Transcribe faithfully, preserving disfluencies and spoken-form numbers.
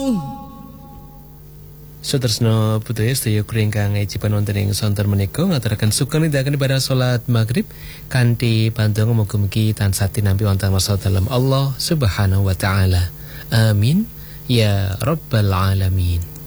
Sutresno putri sedaya kringkang ejiban wonten ing sonten menika ngaturaken sugeng nindakaken ibadah salat maghrib kanthi pandonga mugi-mugi tansah tinampi wonten masa dalem Allah Subhanahu wa taala. Amin ya rabbal alamin.